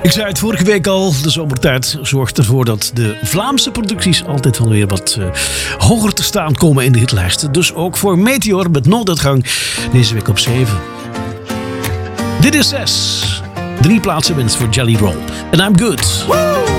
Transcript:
Ik zei het vorige week al, de zomertijd zorgt ervoor dat de Vlaamse producties altijd wel weer wat hoger te staan komen in de hitlijsten. Dus ook voor Meteor met Nooduitgang deze week op 7. Dit is 6. 3 plaatsen winst voor Jelly Roll. And I'm good. Woo!